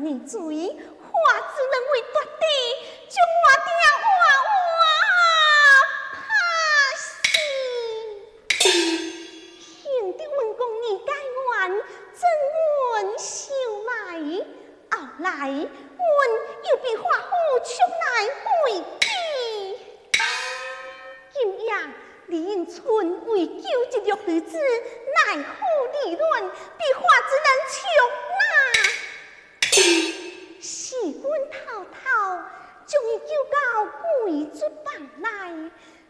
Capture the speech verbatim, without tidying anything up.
的罪，化之人为夺地，将我爹活活拍死。兄弟问公你该还，怎问收来？后来阮又被花虎出来回击。今夜李应春为救这玉女子，奈何利润被花之人抢拿。是阮偷偷将伊救到贵族房内，